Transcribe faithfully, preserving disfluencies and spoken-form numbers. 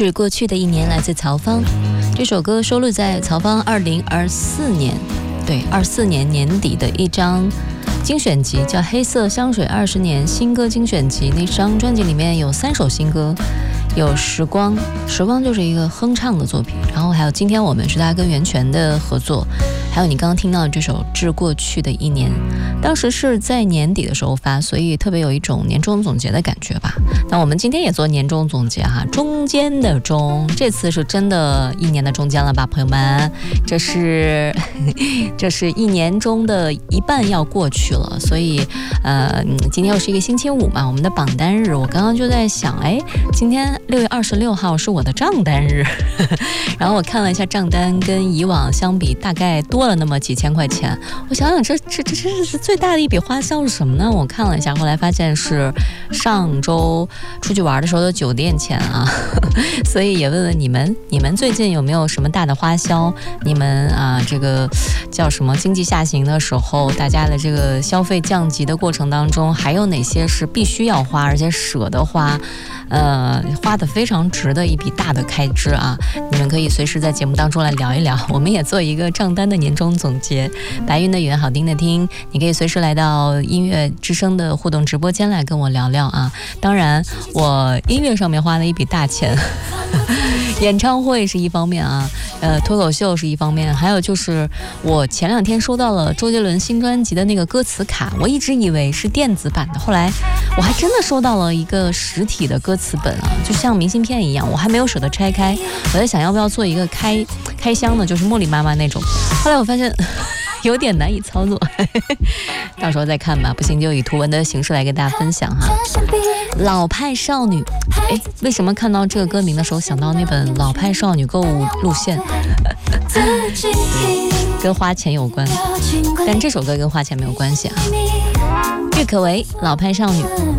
是过去的一年，来自曹芳。这首歌收录在曹芳二零二四年，对，二四年年底的一张精选集，叫《黑色香水二十年新歌精选集》。那张专辑里面有三首新歌，有《时光》，《时光》就是一个哼唱的作品，然后还有《今天我们》是他跟袁泉的合作，还有你刚刚听到的这首《致过去的一年》，当时是在年底的时候发，所以特别有一种年终总结的感觉吧。那我们今天也做年终总结哈，中间的中，这次是真的一年的中间了吧，朋友们，这是这是一年中的一半要过去了，所以呃，今天又是一个星期五嘛，我们的榜单日，我刚刚就在想，哎，今天六月二十六号是我的账单日，然后我看了一下账单，跟以往相比，大概多了那么几千块钱。我想想这，这这这这是最大的一笔花销是什么呢？我看了一下，后来发现是上周出去玩的时候的酒店钱啊，所以也问问你们，你们最近有没有什么大的花销？你们啊，这个叫什么经济下行的时候，大家的这个消费降级的过程当中，还有哪些是必须要花，而且舍得花？呃，花的非常值的一笔大的开支啊！你们可以随时在节目当中来聊一聊，我们也做一个账单的年终总结。白云的云，好听的听，你可以随时来到音乐之声的互动直播间来跟我聊聊啊！当然，我音乐上面花了一笔大钱，演唱会是一方面啊，呃，脱口秀是一方面，还有就是我前两天收到了周杰伦新专辑的那个歌词卡，我一直以为是电子版的，后来我还真的收到了一个实体的歌词本啊，就像明信片一样，我还没有舍得拆开，我在想要不要做一个开开箱的，就是茉莉妈妈那种，后来我发现有点难以操作，到时候再看吧，不行就以图文的形式来跟大家分享哈。老派少女，哎，为什么看到这个歌名的时候想到那本《老派少女购物路线》跟花钱有关，但这首歌跟花钱没有关系啊。郁可唯，老派少女。